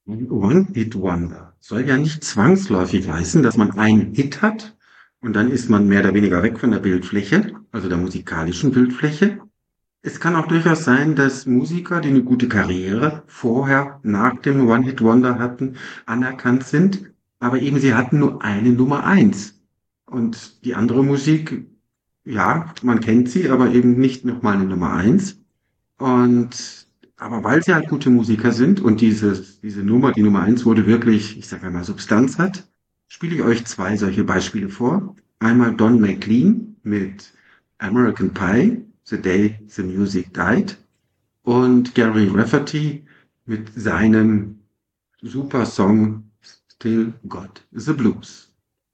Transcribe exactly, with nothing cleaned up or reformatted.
One-Hit-Wonder soll ja nicht zwangsläufig heißen, dass man einen Hit hat und dann ist man mehr oder weniger weg von der Bildfläche, also der musikalischen Bildfläche. Es kann auch durchaus sein, dass Musiker, die eine gute Karriere vorher nach dem One-Hit-Wonder hatten, anerkannt sind, aber eben sie hatten nur eine Nummer eins. Und die andere Musik, ja, man kennt sie, aber eben nicht nochmal eine Nummer eins. Und aber weil sie halt gute Musiker sind und dieses, diese Nummer, die Nummer eins wurde wirklich, ich sage einmal, Substanz hat, spiele ich euch zwei solche Beispiele vor. Einmal Don McLean mit American Pie, The Day the Music Died, und Gary Rafferty mit seinem super Song Still Got the Blues.